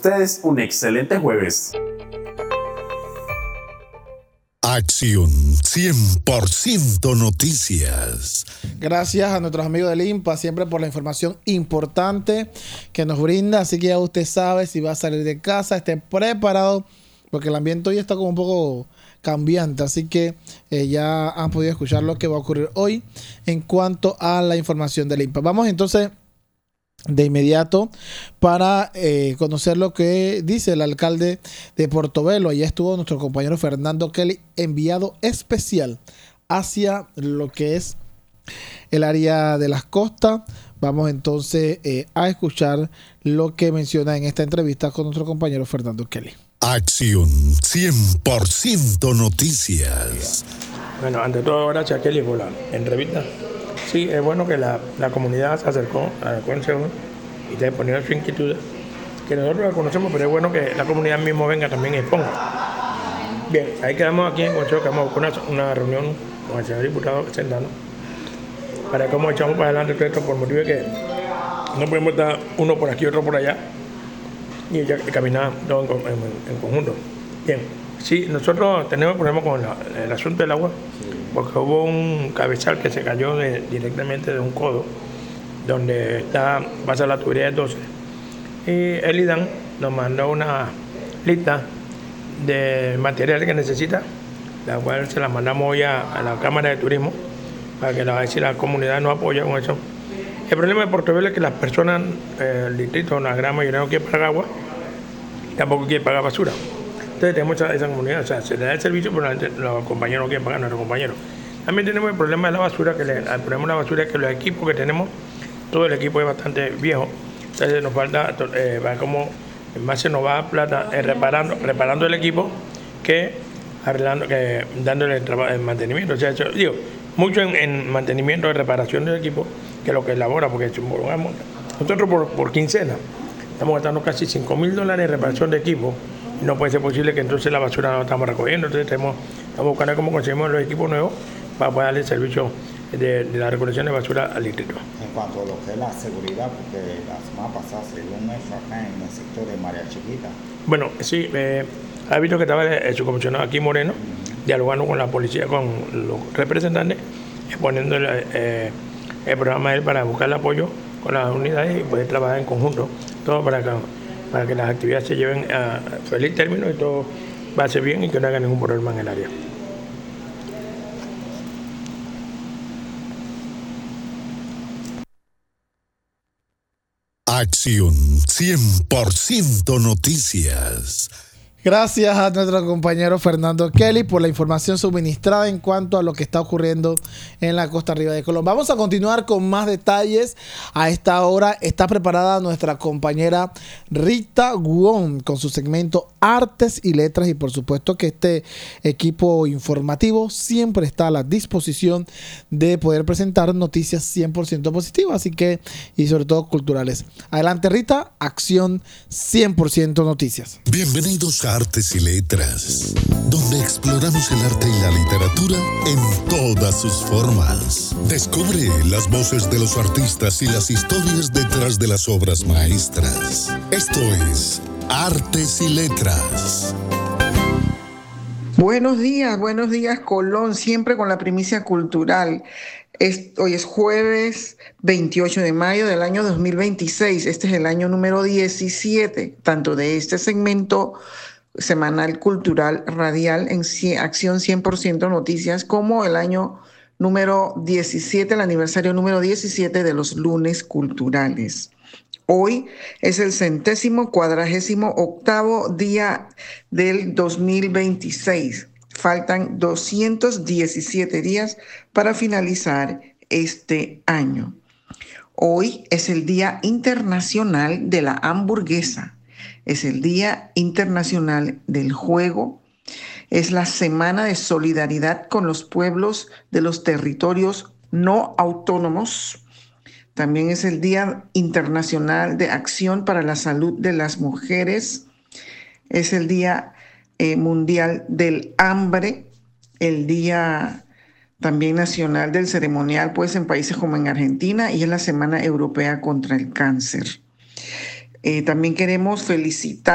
ustedes un excelente jueves. Acción 100% Noticias. Gracias a nuestros amigos del INPA siempre por la información importante que nos brinda. Así que ya usted sabe, si va a salir de casa, esté preparado, porque el ambiente hoy está como un poco cambiante. Así que ya han podido escuchar lo que va a ocurrir hoy en cuanto a la información del INPA. Vamos entonces de inmediato para conocer lo que dice el alcalde de Portobelo. Allí estuvo nuestro compañero Fernando Kelly, enviado especial hacia lo que es el área de las costas. Vamos entonces a escuchar lo que menciona en esta entrevista con nuestro compañero Fernando Kelly. Acción 100% Noticias. Bueno, ante todo, gracias Kelly por la entrevista. Sí, es bueno que la comunidad se acercó al consejo y te ponieron su inquietud, que nosotros la conocemos, pero es bueno que la comunidad mismo venga también y exponga. Bien, ahí quedamos aquí en el consejo, que vamos a buscar una reunión con el señor diputado Sendano para cómo echamos para adelante todo esto, por motivo de que no podemos estar uno por aquí, otro por allá y caminar todo en conjunto. Bien, sí, nosotros tenemos problemas con el asunto del agua, porque hubo un cabezal que se cayó directamente de un codo, donde pasa la tubería de 12. Y el IDAN nos mandó una lista de material que necesita, la cual se la mandamos hoy a la Cámara de Turismo, para que la comunidad nos apoye con eso. El problema de Portobelo es que las personas, el distrito, la gran mayoría no quiere pagar agua, y tampoco quiere pagar basura. Entonces tenemos esa comunidad, o sea, se le da el servicio, pero los compañeros no quieren pagar, nuestros compañeros. También tenemos el problema de la basura, el problema de la basura es que los equipos que tenemos, todo el equipo es bastante viejo, entonces nos falta, como más se nos va plata reparando el equipo que arreglando, dándole el mantenimiento. O sea, mucho en mantenimiento, de reparación del equipo, que lo que elabora, porque nosotros por quincena estamos gastando casi $5,000 en reparación de equipo. No puede ser posible que entonces la basura no la estamos recogiendo, entonces estamos buscando cómo conseguimos los equipos nuevos para poder darle el servicio de la recolección de basura al distrito. En cuanto a lo que es la seguridad, porque la semana pasada se dio un hecho acá en el sector de María Chiquita. Bueno, sí, ha visto que estaba el subcomisionado aquí Moreno, dialogando con la policía, con los representantes, exponiendo el programa de él para buscar el apoyo con las unidades y poder trabajar en conjunto, todo para que las actividades se lleven a feliz término y todo va a ser bien y que no haya ningún problema en el área. Acción 100% Noticias. Gracias a nuestro compañero Fernando Kelly por la información suministrada en cuanto a lo que está ocurriendo en la costa arriba de Colón. Vamos a continuar con más detalles. A esta hora está preparada nuestra compañera Rita Guón con su segmento Artes y Letras, y por supuesto que este equipo informativo siempre está a la disposición de poder presentar noticias 100% positivas, así que, y sobre todo culturales. Adelante Rita, Acción 100% Noticias. Bienvenidos a Artes y Letras, donde exploramos el arte y la literatura en todas sus formas. Descubre las voces de los artistas y las historias detrás de las obras maestras. Esto es Artes y Letras. Buenos días Colón, siempre con la primicia cultural. Hoy es jueves 28 de mayo del año 2026. Este es el año número 17, tanto de este segmento semanal cultural radial en Acción 100% Noticias, como el año número 17, el aniversario número 17 de los lunes culturales. Hoy es el 148º día del 2026. Faltan 217 días para finalizar este año. Hoy es el Día Internacional de la Hamburguesa. Es el Día Internacional del Juego. Es la Semana de Solidaridad con los pueblos de los territorios no autónomos. También es el Día Internacional de Acción para la Salud de las Mujeres. Es el Día Mundial del Hambre. El Día también Nacional del Ceremonial, pues en países como en Argentina, y es la Semana Europea contra el Cáncer. También queremos felicitar